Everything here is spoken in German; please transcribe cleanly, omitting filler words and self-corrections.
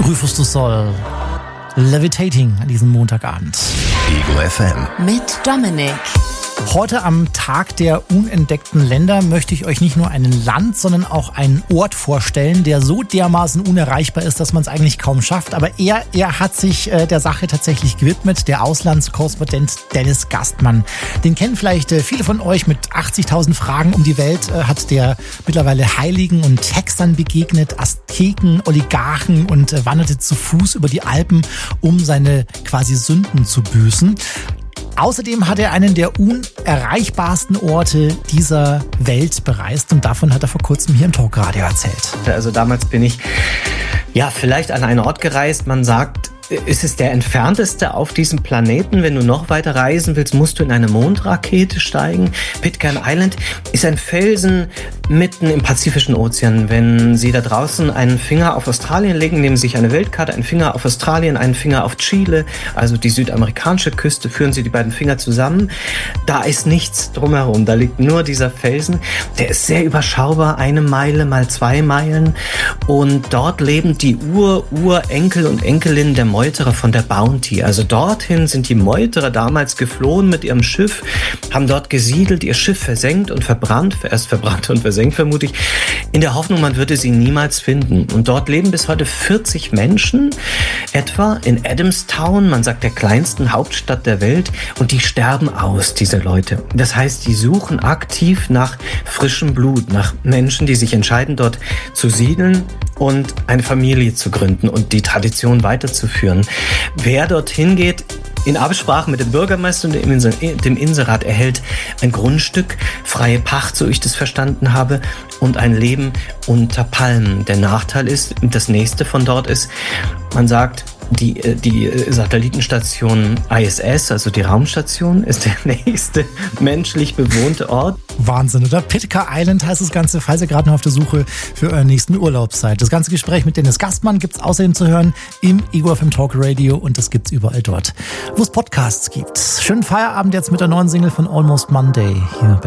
Rufus du Sol. Levitating an diesem Montagabend. Ego FM. Mit Dominik. Heute am Tag der unentdeckten Länder möchte ich euch nicht nur ein Land, sondern auch einen Ort vorstellen, der so dermaßen unerreichbar ist, dass man es eigentlich kaum schafft. Aber er hat sich der Sache tatsächlich gewidmet, der Auslandskorrespondent Dennis Gastmann. Den kennen vielleicht viele von euch. Mit 80.000 Fragen um die Welt hat der mittlerweile Heiligen und Hexern begegnet, Azteken, Oligarchen und wanderte zu Fuß über die Alpen, um seine quasi Sünden zu büßen. Außerdem hat er einen der unerreichbarsten Orte dieser Welt bereist und davon hat er vor kurzem hier im Talkradio erzählt. Also damals bin ich vielleicht an einen Ort gereist, man sagt, ist es der entfernteste auf diesem Planeten. Wenn du noch weiter reisen willst, musst du in eine Mondrakete steigen. Pitcairn Island ist ein Felsen mitten im Pazifischen Ozean. Wenn Sie da draußen einen Finger auf Australien legen, nehmen Sie sich eine Weltkarte, einen Finger auf Australien, einen Finger auf Chile, also die südamerikanische Küste, führen Sie die beiden Finger zusammen. Da ist nichts drumherum, da liegt nur dieser Felsen. Der ist sehr überschaubar, 1 Meile mal 2 Meilen. Und dort leben die Urenkel und Enkelinnen der Meuterer von der Bounty. Also dorthin sind die Meuterer damals geflohen mit ihrem Schiff, haben dort gesiedelt, ihr Schiff versenkt und verbrannt, erst verbrannt und versenkt vermutlich, in der Hoffnung, man würde sie niemals finden. Und dort leben bis heute 40 Menschen, etwa in Adamstown, man sagt der kleinsten Hauptstadt der Welt, und die sterben aus, diese Leute. Das heißt, die suchen aktiv nach frischem Blut, nach Menschen, die sich entscheiden, dort zu siedeln und eine Familie zu gründen und die Tradition weiterzuführen. Wer dorthin geht, in Absprache mit dem Bürgermeister und dem Inserat, erhält ein Grundstück, freie Pacht, so ich das verstanden habe, und ein Leben unter Palmen. Der Nachteil ist, das nächste von dort ist, man sagt, die Satellitenstation ISS, also die Raumstation, ist der nächste menschlich bewohnte Ort. Wahnsinn, oder? Pitcairn Island heißt das Ganze, falls ihr gerade noch auf der Suche für euren nächsten Urlaub seid. Das ganze Gespräch mit Dennis Gastmann gibt's außerdem zu hören im Ego FM Talk Radio und das gibt's überall dort, wo es Podcasts gibt. Schönen Feierabend jetzt mit der neuen Single von Almost Monday hier bei